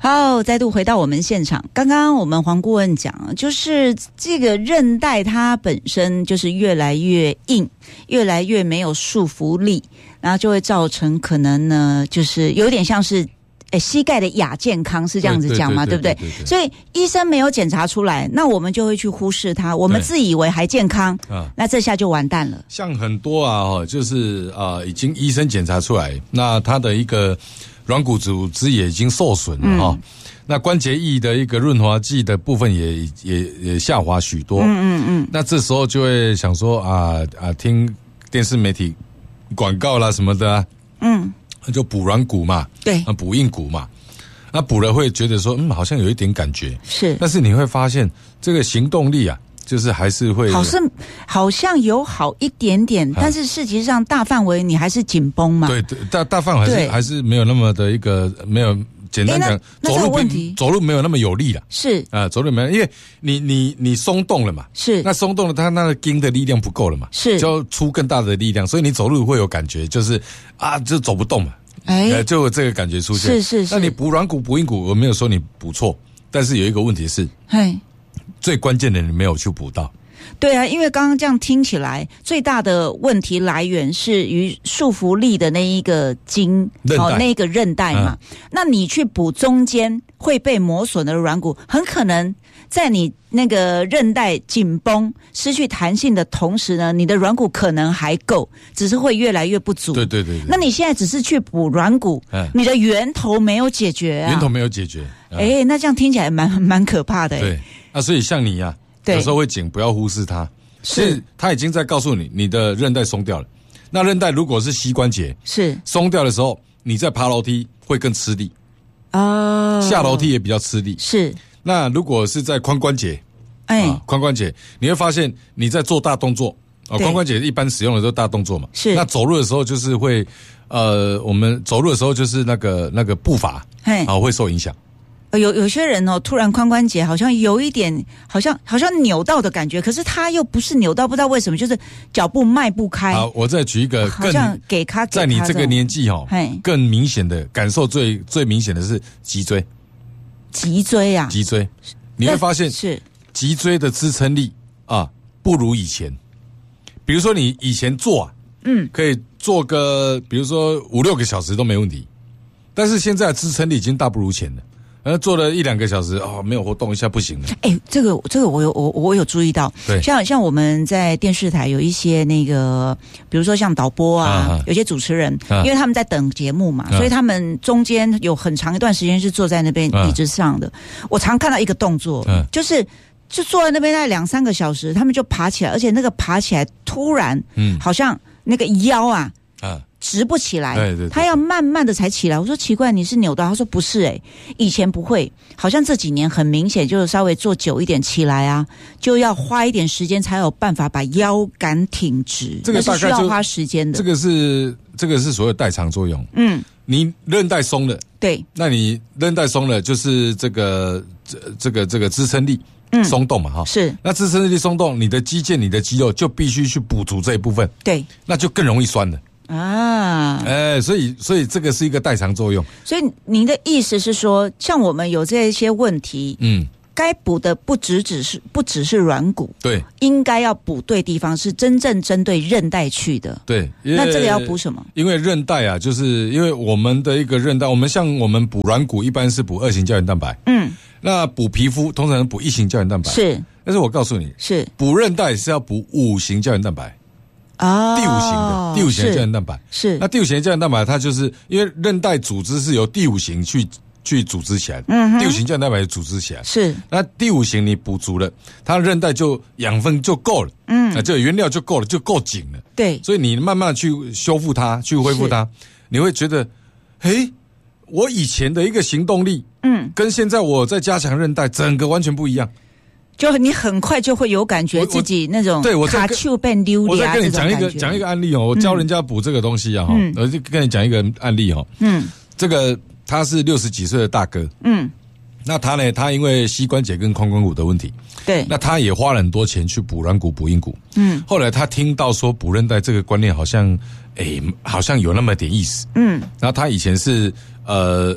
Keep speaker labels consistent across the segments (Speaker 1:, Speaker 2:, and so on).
Speaker 1: 好，再度回到我们现场。刚刚我们黄顾问讲，就是这个韧带它本身就是越来越硬，越来越没有束缚力，然后就会造成可能呢，就是有点像是膝盖的亚健康，是这样子讲嘛，对不对？所以医生没有检查出来，那我们就会去忽视它，我们自以为还健康，那这下就完蛋了。
Speaker 2: 像很多就是已经医生检查出来，那他的一个软骨组织也已经受损了那关节液的一个润滑剂的部分也下滑许多。那这时候就会想说听电视媒体广告啦什么的就补软骨嘛，
Speaker 1: 对，
Speaker 2: 补硬骨嘛。那补了会觉得说好像有一点感觉，
Speaker 1: 是，
Speaker 2: 但是你会发现这个行动力就是还是会
Speaker 1: 好像有好一点点，但是实际上大范围你还是紧绷嘛。
Speaker 2: 对，大范围还是没有那么的一个没有。简单讲，走路没有那么有力了，
Speaker 1: 是
Speaker 2: 走路没有，因为你松动了嘛，是，那松动了，它那个筋的力量不够了嘛，是，就要出更大的力量，所以你走路会有感觉，就是就走不动嘛，就有这个感觉出现，是。那你补软骨、补硬骨，我没有说你补错，但是有一个问题是，最关键的你没有去补到。
Speaker 1: 对啊，因为刚刚这样听起来，最大的问题来源是于束缚力的那一个筋，那个韧带嘛。那你去补中间会被磨损的软骨，很可能在你那个韧带紧绷、失去弹性的同时呢，你的软骨可能还够，只是会越来越不足。对。那你现在只是去补软骨，你的源头没有解决啊。
Speaker 2: 源头没有解决，
Speaker 1: 那这样听起来蛮可怕的。
Speaker 2: 对，所以像你有时候会紧，不要忽视它。是，它已经在告诉你，你的韧带松掉了。那韧带如果是膝关节，是松掉的时候，你在爬楼梯会更吃力下楼梯也比较吃力。是，那如果是在髋关节，髋关节，你会发现你在做大动作髋关节一般使用的都是大动作嘛。是，那走路的时候就是会我们走路的时候就是那个步伐会受影响。
Speaker 1: 有些人突然髋关节好像有一点好像扭到的感觉，可是他又不是扭到，不知道为什么，就是脚步迈不开。
Speaker 2: 好，我再举一个更在你这个年纪更明显的感受，最明显的是脊椎。脊椎，你会发现是脊椎的支撑力不如以前。比如说你以前做可以做个比如说5-6个小时都没问题，但是现在的支撑力已经大不如前了。做了1-2个小时没有活动一下不行了。
Speaker 1: 这个我有注意到。对，像我们在电视台有一些那个，比如说像导播有些主持人，因为他们在等节目嘛，所以他们中间有很长一段时间是坐在那边椅子上的。我常看到一个动作，就坐在那边大概2-3个小时，他们就爬起来，而且那个爬起来突然，好像那个腰直不起来，对，他要慢慢的才起来。我说奇怪，你是扭到？他说不是以前不会，好像这几年很明显，就是稍微坐久一点起来就要花一点时间才有办法把腰杆挺直，这个是需要花时间的。
Speaker 2: 这个是所谓代偿作用。你韧带松了，对，那你韧带松了，就是这个支撑力松动嘛是，那支撑力松动，你的肌腱、你的肌肉就必须去补足这一部分，对，那就更容易酸了。所以这个是一个代偿作用。
Speaker 1: 所以您的意思是说，像我们有这些问题，该补的不只是软骨，对，应该要补对地方，是真正针对韧带去的。对，那这个要补什么？
Speaker 2: 因为韧带就是因为我们的一个韧带，我们补软骨一般是补2型胶原蛋白，那补皮肤通常补1型胶原蛋白，是。但是我告诉你，是补韧带是要补5型胶原蛋白。第5型的胶原蛋白是，那第5型的胶原蛋白它就是因为韧带组织是由第5型去组织起来的，第5型胶原蛋白组织起来是，那第5型你补足了，它韧带就养分就够了，就原料就够了，就够紧了，对，所以你慢慢去修复它，去恢复它，你会觉得，我以前的一个行动力，跟现在我在加强韧带，整个完全不一样。
Speaker 1: 就你很快就会有感觉自己那种卡丘变溜
Speaker 2: 我再跟你讲一个案例我教人家补这个东西我就跟你讲一个案例这个他是60几岁的大哥，那他呢，他因为膝关节跟髋关节的问题，对，那他也花了很多钱去补软骨、补硬骨，后来他听到说补韧带这个观念好像有那么点意思，然后他以前是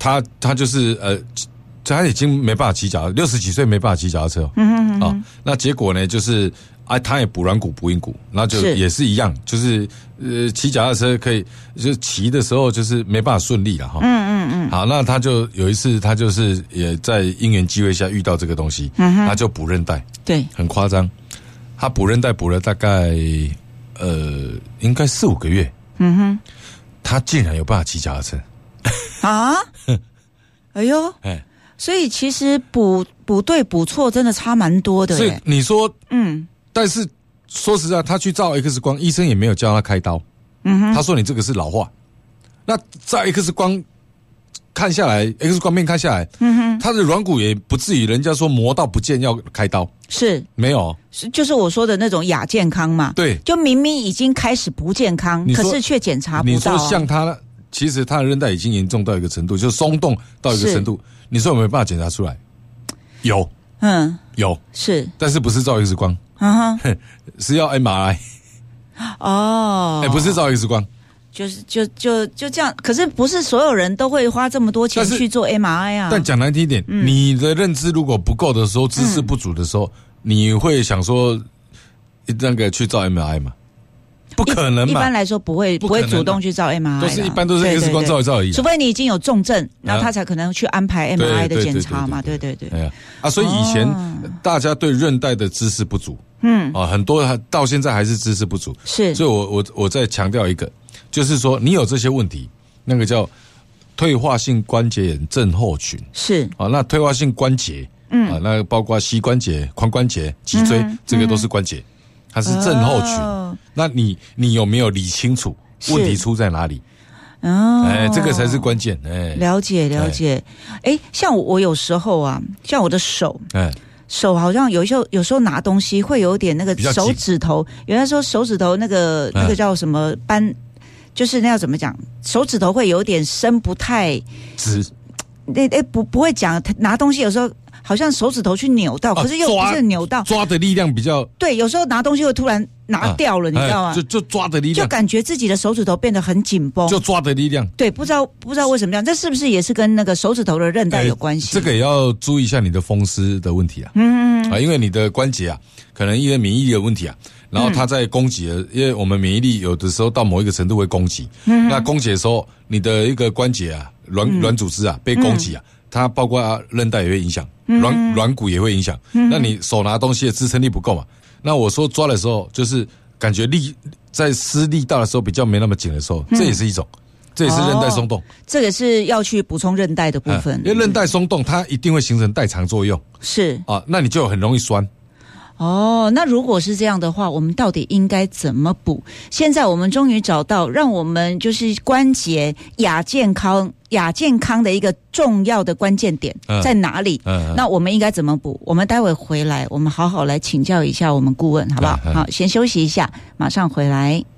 Speaker 2: 他就是他已经没办法骑脚，60几岁没办法骑脚踏车。那结果呢，就是他也补软骨补硬骨，那就也是一样，就是骑脚踏车可以，就是骑的时候就是没办法顺利了哈。好，那他就有一次，他就是也在因缘机会下遇到这个东西，他就补韧带，
Speaker 1: 对，
Speaker 2: 很夸张，他补韧带补了大概应该4、5个月，他竟然有办法骑脚踏车
Speaker 1: 啊！哎呦，所以其实补对补错真的差蛮多的。
Speaker 2: 所以你说，但是说实在，他去照 X 光，医生也没有叫他开刀。他说你这个是老化。那照 X 光看下来 ，X 光片看下来，他的软骨也不至于人家说磨到不见要开刀，
Speaker 1: 是
Speaker 2: 没有，
Speaker 1: 就是我说的那种亚健康嘛。
Speaker 2: 对，
Speaker 1: 就明明已经开始不健康，可是却检查不到。
Speaker 2: 你说像他，其实他的韧带已经严重到一个程度，就是松动到一个程度，你说有没有办法检查出来？有，有，
Speaker 1: 是，
Speaker 2: 但是不是照 X 光，是要 MRI。不是照 X 光。
Speaker 1: 就这样，可是不是所有人都会花这么多钱去做 MRI 啊。
Speaker 2: 但讲难听一点，你的认知如果不够的时候，知识不足的时候，你会想说那个去照 MRI 吗？不可能嘛。
Speaker 1: 一般来说不会主动去照 MRI，
Speaker 2: 一般都是 X 光照一照而已。
Speaker 1: 除非你已经有重症，然后他才可能去安排 MRI 的检查嘛。对。
Speaker 2: 所以以前大家对韧带的知识不足，很多到现在还是知识不足。
Speaker 1: 是，
Speaker 2: 所以我再强调一个。就是说，你有这些问题，那个叫退化性关节炎症候群。
Speaker 1: 是
Speaker 2: 那退化性关节，那包括膝关节、髋关节、脊椎，这个都是关节，它是症候群。那你有没有理清楚问题出在哪里？这个才是关键。
Speaker 1: 了解。像我有时候啊，像我的手，手好像有时候拿东西会有点那个手指头，有人说手指头那个叫什么斑。就是那要怎么讲，手指头会有点伸不太直，不会讲拿东西有时候好像手指头去扭到，可是又不是扭到，
Speaker 2: 抓的力量比较
Speaker 1: 对，有时候拿东西会突然拿掉了，你知道吗？
Speaker 2: 就抓的力量，
Speaker 1: 就感觉自己的手指头变得很紧绷，
Speaker 2: 就抓的力量。
Speaker 1: 对，不知道为什么这样，这是不是也是跟那个手指头的韧带有关系？
Speaker 2: 这个也要注意一下你的风湿的问题啊。因为你的关节啊，可能因为免疫力的问题啊。然后它在攻击了，因为我们免疫力有的时候到某一个程度会攻击，那攻击的时候，你的一个关节啊、软组织啊被攻击啊，它包括韧带也会影响，软骨也会影响。那你手拿东西的支撑力不够嘛？那我说抓的时候，就是感觉在施力道的时候比较没那么紧的时候，这也是一种，这也是韧带松动。
Speaker 1: 这个是要去补充韧带的部分，
Speaker 2: 因为韧带松动，它一定会形成代偿作用。
Speaker 1: 是
Speaker 2: 那你就很容易酸。
Speaker 1: 那如果是这样的话，我们到底应该怎么补？现在我们终于找到让我们就是关节亚健康的一个重要的关键点在哪里？那我们应该怎么补？我们待会回来，我们好好来请教一下我们顾问，好不好？好，先休息一下，马上回来。